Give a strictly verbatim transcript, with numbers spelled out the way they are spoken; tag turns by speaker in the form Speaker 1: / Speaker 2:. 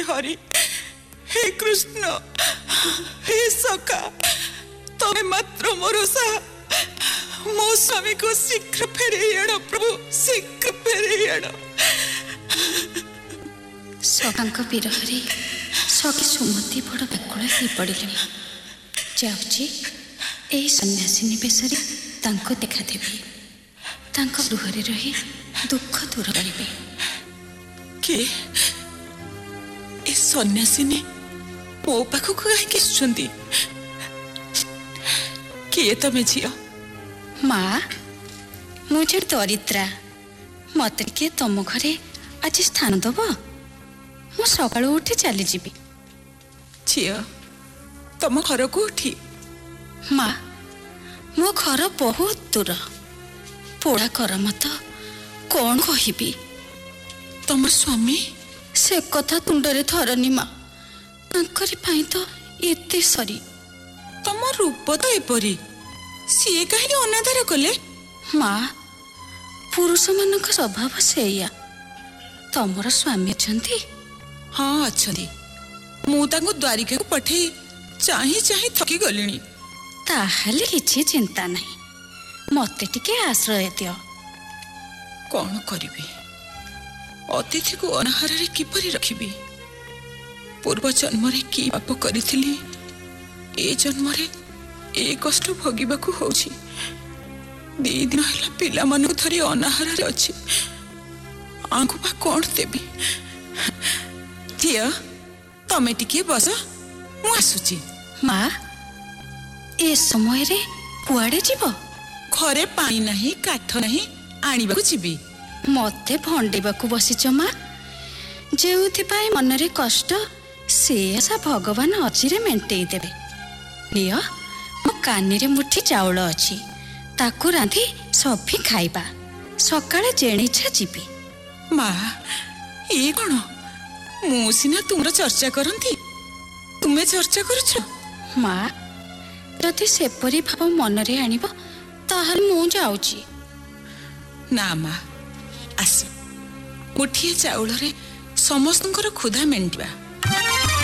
Speaker 1: हरि हे कृष्ण हे सखा तमे मात्र मोर सा मो स्वामी को शीघ्र फेरे आण प्रभु शीघ्र फेरे आण।
Speaker 2: सखांक विरहरे सखी सुमति बड़ व्याकुल हो पड़े। जाऊँगी यही सन्यासिनी बेशरे तांको देखा देवी तांको गृहरे रही दुख दूर करेंगे।
Speaker 1: के ए सन्यासिनी मो पाखक कहीं किए तमे झियो?
Speaker 2: माँ मुझे दरिद्रा मत किए तुम घरे आज स्थान दब मु सका उठी चली जीवी।
Speaker 1: झियो तुम घर को उठी?
Speaker 2: माँ मो घर बहुत दूर पोड़ा कर मत कौन कहबी।
Speaker 1: तुम स्वामी
Speaker 2: से कथा तुंडरे थरनी माँ पाई तो एते सरी।
Speaker 1: तुम रूप तो एपरी सी कहीं अनादर कले?
Speaker 2: माँ पुरुष मान स्वभाव से तमर स्वामी अच्छी?
Speaker 1: हाँ अच्छी मु द्वारिका को पठे चाही चाही थकी गलिनी।
Speaker 2: ताहले किछि चिंता नहीं मते टिके आश्रय दियो।
Speaker 1: कौन करिबी अतिथि को अनाहार रे किपरि रखिबी? पूर्व जन्म रे की पाप करिथिली ए जन्म रे ए कष्ट भोगिबाकू होछि। दी दिन हला पिला मन थरी अनाहार रे अछि आंकु बा कोन देबी? झियो तमे टिके बस मु आसुची।
Speaker 2: माँ ए समय रे कुआडे जीव?
Speaker 1: घरे पानी नहीं काठ नहीं आनिबाकू जीवी।
Speaker 2: मते भंडेबाकू बसिच माँ जेउथिपाई मनरे कष्ट से आशा भगवान अचिरे मेंटेई देबे। लियो मो कानी रे मुठी चाउल अछि ताकू रांधी सभी खाइबा सकाळे जेणे इच्छा जीवी।
Speaker 1: माँ ये कौन मु सिना तुमरा चर्चा करंती तुमे चर्चा करुछ?
Speaker 2: माँ जदि सेपरी भाव मनरे आनिबो ताहल मु जाउची।
Speaker 1: ना माँ आस मुठिए चाउल रे समस्तंकर क्षुधा मेंटिबा।